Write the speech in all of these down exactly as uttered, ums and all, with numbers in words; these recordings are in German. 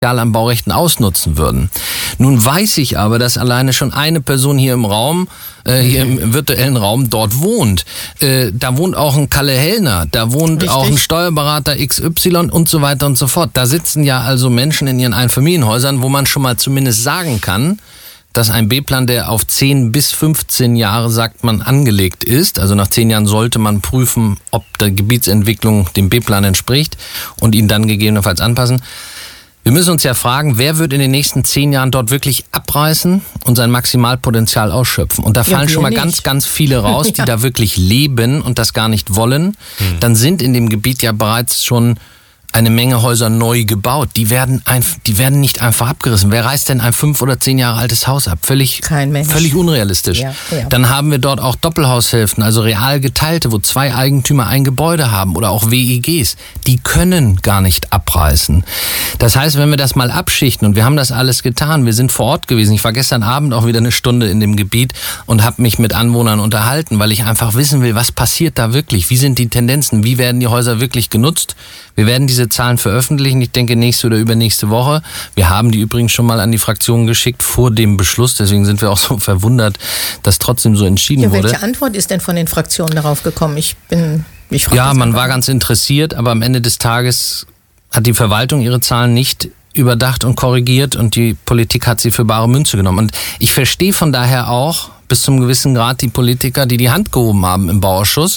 an Baurechten ausnutzen würden. Nun weiß ich aber, dass alleine schon eine Person hier im Raum, äh, hier im virtuellen Raum dort wohnt. Äh, da wohnt auch ein Kalle Hellner, da wohnt Richtig. auch ein Steuerberater X Y und so weiter und so fort. Da sitzen ja also Menschen in ihren Einfamilienhäusern, wo man schon mal zumindest sagen kann, dass ein B-Plan, der auf zehn bis fünfzehn Jahre, sagt man, angelegt ist, also nach zehn Jahren sollte man prüfen, ob die Gebietsentwicklung dem B-Plan entspricht und ihn dann gegebenenfalls anpassen. Wir müssen uns ja fragen, wer wird in den nächsten zehn Jahren dort wirklich abreißen und sein Maximalpotenzial ausschöpfen? Und da fallen ja, schon mal nicht. ganz, ganz viele raus, die ja. da wirklich leben und das gar nicht wollen. Hm. Dann sind in dem Gebiet ja bereits schon eine Menge Häuser neu gebaut. Die werden ein, die werden nicht einfach abgerissen. Wer reißt denn ein fünf oder zehn Jahre altes Haus ab? Völlig, Kein Mensch. völlig unrealistisch. Ja, ja. Dann haben wir dort auch Doppelhaushälften, also real geteilte, wo zwei Eigentümer ein Gebäude haben oder auch W E Gs. Die können gar nicht abreißen. Das heißt, wenn wir das mal abschichten und wir haben das alles getan, wir sind vor Ort gewesen. Ich war gestern Abend auch wieder eine Stunde in dem Gebiet und habe mich mit Anwohnern unterhalten, weil ich einfach wissen will, was passiert da wirklich? Wie sind die Tendenzen? Wie werden die Häuser wirklich genutzt? Wir werden diese Zahlen veröffentlichen, ich denke nächste oder übernächste Woche. Wir haben die übrigens schon mal an die Fraktionen geschickt vor dem Beschluss, deswegen sind wir auch so verwundert, dass trotzdem so entschieden ja, wurde. Welche Antwort ist denn von den Fraktionen darauf gekommen? Ich bin, ich frage Ja, man war ganz interessiert, aber am Ende des Tages hat die Verwaltung ihre Zahlen nicht überdacht und korrigiert und die Politik hat sie für bare Münze genommen. Und ich verstehe von daher auch bis zum gewissen Grad die Politiker, die die Hand gehoben haben im Bauausschuss,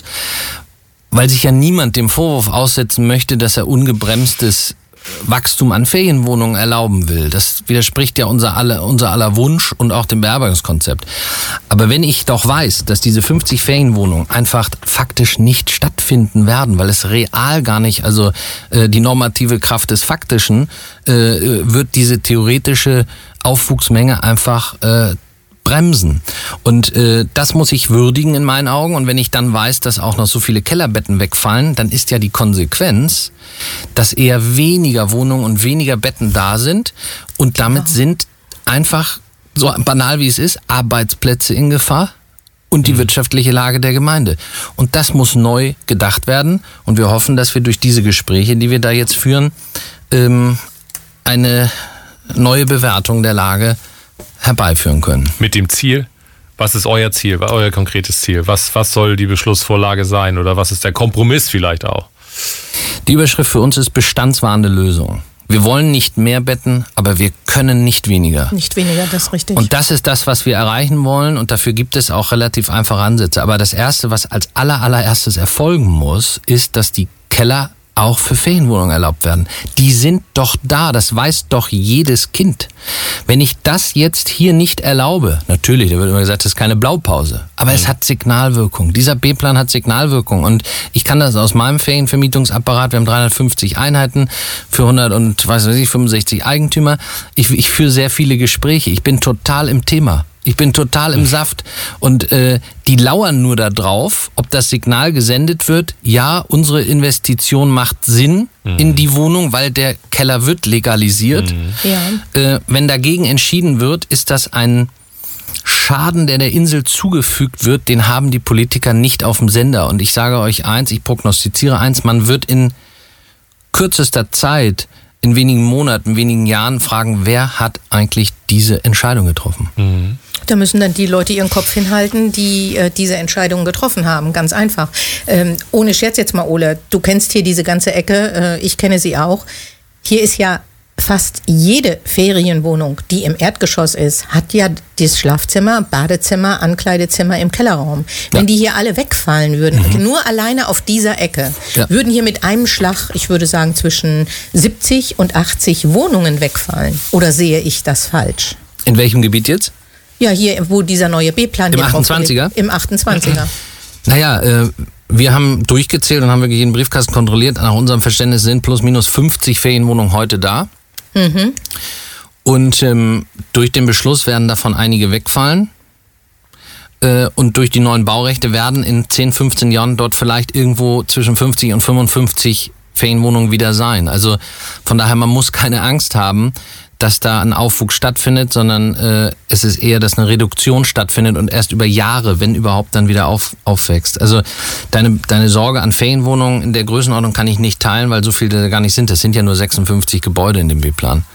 weil sich ja niemand dem Vorwurf aussetzen möchte, dass er ungebremstes Wachstum an Ferienwohnungen erlauben will. Das widerspricht ja unser aller, unser aller Wunsch und auch dem Beherbergungskonzept. Aber wenn ich doch weiß, dass diese fünfzig Ferienwohnungen einfach faktisch nicht stattfinden werden, weil es real gar nicht, also äh, die normative Kraft des Faktischen, äh, wird diese theoretische Aufwuchsmenge einfach äh, bremsen. Und äh, das muss ich würdigen in meinen Augen. Und wenn ich dann weiß, dass auch noch so viele Kellerbetten wegfallen, dann ist ja die Konsequenz, dass eher weniger Wohnungen und weniger Betten da sind. Und damit genau. sind einfach, so banal wie es ist, Arbeitsplätze in Gefahr und die mhm. wirtschaftliche Lage der Gemeinde. Und das muss neu gedacht werden. Und wir hoffen, dass wir durch diese Gespräche, die wir da jetzt führen, ähm, eine neue Bewertung der Lage herbeiführen können. Mit dem Ziel? Was ist euer Ziel, euer konkretes Ziel? Was, was soll die Beschlussvorlage sein oder was ist der Kompromiss vielleicht auch? Die Überschrift für uns ist bestandswahrende Lösung. Wir wollen nicht mehr Betten, aber wir können nicht weniger. Nicht weniger, das ist richtig. Und das ist das, was wir erreichen wollen und dafür gibt es auch relativ einfache Ansätze. Aber das Erste, was als aller, allererstes erfolgen muss, ist, dass die Keller auch für Ferienwohnungen erlaubt werden. Die sind doch da, das weiß doch jedes Kind. Wenn ich das jetzt hier nicht erlaube, natürlich, da wird immer gesagt, das ist keine Blaupause, aber mhm. es hat Signalwirkung. Dieser B-Plan hat Signalwirkung und ich kann das aus meinem Ferienvermietungsapparat, wir haben dreihundertfünfzig Einheiten für hundert und was weiß ich, fünfundsechzig Eigentümer. Ich, ich führe sehr viele Gespräche, ich bin total im Thema. Ich bin total im Saft und äh, die lauern nur da drauf, ob das Signal gesendet wird, ja, unsere Investition macht Sinn mhm. in die Wohnung, weil der Keller wird legalisiert. Mhm. Ja. Äh, wenn dagegen entschieden wird, ist das ein Schaden, der der Insel zugefügt wird, den haben die Politiker nicht auf dem Sender. Und ich sage euch eins, ich prognostiziere eins, man wird in kürzester Zeit, in wenigen Monaten, wenigen Jahren fragen, wer hat eigentlich diese Entscheidung getroffen? Mhm. Da müssen dann die Leute ihren Kopf hinhalten, die äh, diese Entscheidungen getroffen haben. Ganz einfach. Ähm, ohne Scherz jetzt mal, Ole, du kennst hier diese ganze Ecke, äh, ich kenne sie auch. Hier ist ja fast jede Ferienwohnung, die im Erdgeschoss ist, hat ja das Schlafzimmer, Badezimmer, Ankleidezimmer im Kellerraum. Ja. Wenn die hier alle wegfallen würden, mhm. nur alleine auf dieser Ecke, ja. würden hier mit einem Schlag, ich würde sagen, zwischen siebzig und achtzig Wohnungen wegfallen. Oder sehe ich das falsch? In welchem Gebiet jetzt? Ja, hier, wo dieser neue B-Plan Im achtundzwanziger? Im achtundzwanziger. Naja, äh, wir haben durchgezählt und haben wirklich jeden Briefkasten kontrolliert. Nach unserem Verständnis sind plus minus fünfzig Ferienwohnungen heute da. Mhm. Und ähm, durch den Beschluss werden davon einige wegfallen. Äh, und durch die neuen Baurechte werden in zehn, fünfzehn Jahren dort vielleicht irgendwo zwischen fünfzig und fünfundfünfzig Ferienwohnungen wieder sein. Also von daher, man muss keine Angst haben, dass da ein Aufwuchs stattfindet, sondern äh, es ist eher, dass eine Reduktion stattfindet und erst über Jahre, wenn überhaupt, dann wieder auf, aufwächst. Also deine, deine Sorge an Ferienwohnungen in der Größenordnung kann ich nicht teilen, weil so viele da gar nicht sind. Das sind ja nur sechsundfünfzig Gebäude in dem B-Plan.